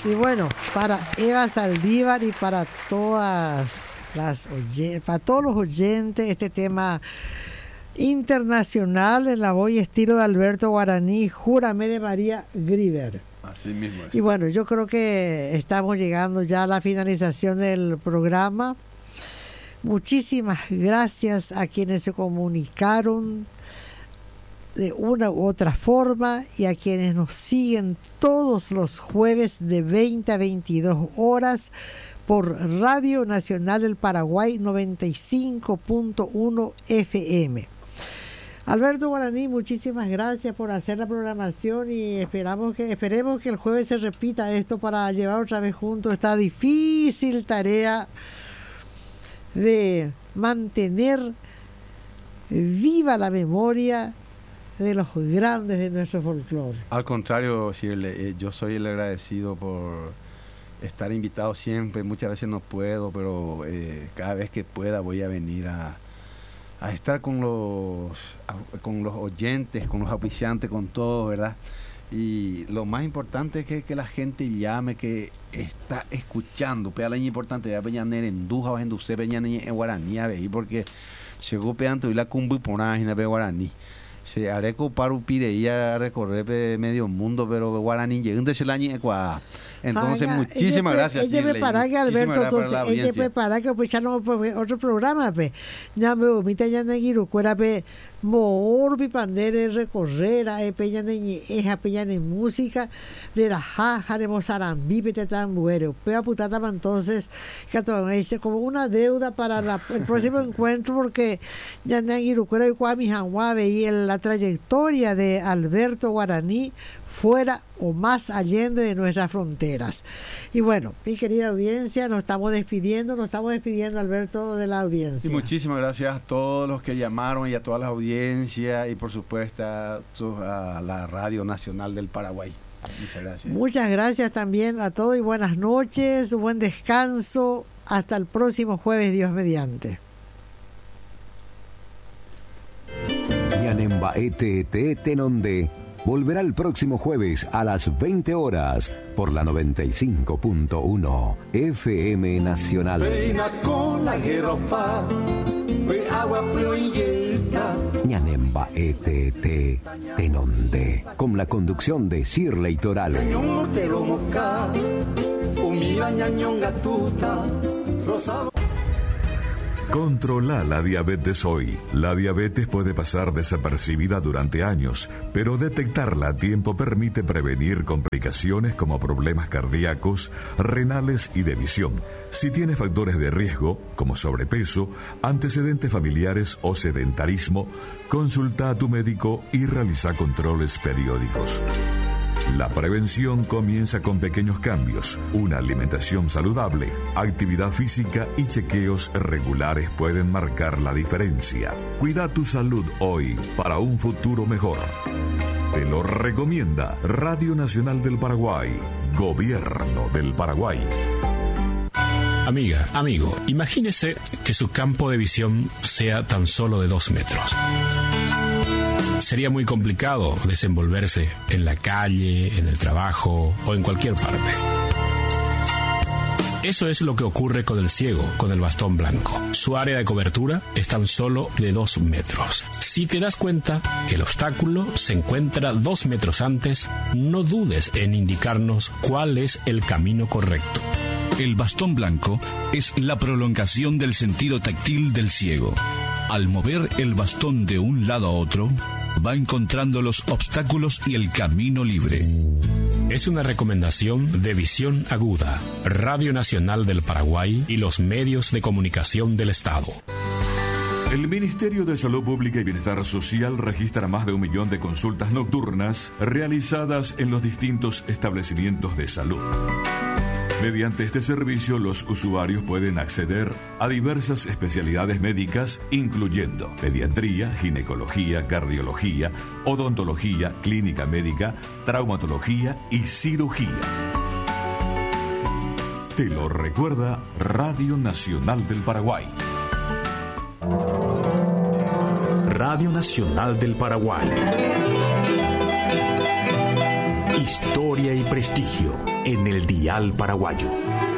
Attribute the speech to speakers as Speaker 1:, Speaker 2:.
Speaker 1: Y bueno, para Eva Saldívar y para todos los oyentes, este tema internacional en la voz y estilo de Alberto Guaraní, Júrame, de María Grieber.
Speaker 2: Así mismo es.
Speaker 1: Y bueno, yo creo que estamos llegando ya a la finalización del programa. Muchísimas gracias a quienes se comunicaron de una u otra forma y a quienes nos siguen todos los jueves de 20 a 22 horas por Radio Nacional del Paraguay 95.1 FM. Alberto Guaraní, muchísimas gracias por hacer la programación y esperemos que el jueves se repita esto para llevar otra vez juntos esta difícil tarea de mantener viva la memoria de los grandes de nuestro folclore.
Speaker 2: Al contrario, Shirley, yo soy el agradecido por estar invitado siempre. Muchas veces no puedo, pero cada vez que pueda voy a venir a estar con los oyentes, con los auspiciantes, con todo, ¿verdad? Y lo más importante es que la gente llame, que está escuchando. Pea la importante, ya peña nerenduja o enduse peña en guaraní, a ver, porque llegó peando y la cumbu por una de guaraní. Se haré copar un pireía a recorrer medio mundo, pero guaraní llegando ese año ecuador. Entonces, muchísimas gracias.
Speaker 1: Ella prepara que Alberto, entonces, ella prepara que pues ya no otro programa, pe. Ya me vomita ya neguiro, cuera pe, moor pipandere recorrer, peña neñi, eja peña ne música, de la jaja de mozarambí, pete tan bueno. Pea putata, entonces, que dice como una deuda para el próximo encuentro, porque ya neguiro, cuera y cuami janguave y la trayectoria de Alberto Guaraní fuera o más allende de nuestras fronteras. Y bueno, mi querida audiencia, nos estamos despidiendo, Alberto, de la audiencia.
Speaker 2: Y muchísimas gracias a todos los que llamaron y a todas las audiencias y por supuesto a la Radio Nacional del Paraguay. Muchas gracias.
Speaker 1: Muchas gracias también a todos y buenas noches, buen descanso, hasta el próximo jueves, Dios mediante.
Speaker 3: Ñanembaete Tenonde volverá el próximo jueves a las 20 horas por la 95.1 FM Nacional. Ñanembaete Tenonde, con la conducción de Shirley Toral.
Speaker 4: Controla la diabetes hoy. La diabetes puede pasar desapercibida durante años, pero detectarla a tiempo permite prevenir complicaciones como problemas cardíacos, renales y de visión. Si tienes factores de riesgo, como sobrepeso, antecedentes familiares o sedentarismo, consulta a tu médico y realiza controles periódicos. La prevención comienza con pequeños cambios. Una alimentación saludable, actividad física y chequeos regulares pueden marcar la diferencia. Cuida tu salud hoy para un futuro mejor. Te lo recomienda Radio Nacional del Paraguay, Gobierno del Paraguay.
Speaker 5: Amiga, amigo, imagínese que su campo de visión sea tan solo de 2 metros. Sería muy complicado desenvolverse en la calle, en el trabajo o en cualquier parte. Eso es lo que ocurre con el ciego, con el bastón blanco. Su área de cobertura es tan solo de 2 metros. Si te das cuenta que el obstáculo se encuentra 2 metros antes, no dudes en indicarnos cuál es el camino correcto.
Speaker 6: El bastón blanco es la prolongación del sentido táctil del ciego. Al mover el bastón de un lado a otro, va encontrando los obstáculos y el camino libre.
Speaker 5: Es una recomendación de Visión Aguda, Radio Nacional del Paraguay y los medios de comunicación del Estado.
Speaker 4: El Ministerio de Salud Pública y Bienestar Social registra más de 1 millón de consultas nocturnas realizadas en los distintos establecimientos de salud. Mediante este servicio, los usuarios pueden acceder a diversas especialidades médicas, incluyendo pediatría, ginecología, cardiología, odontología, clínica médica, traumatología y cirugía. Te lo recuerda Radio Nacional del Paraguay.
Speaker 5: Radio Nacional del Paraguay.
Speaker 7: historia y prestigio en el dial paraguayo.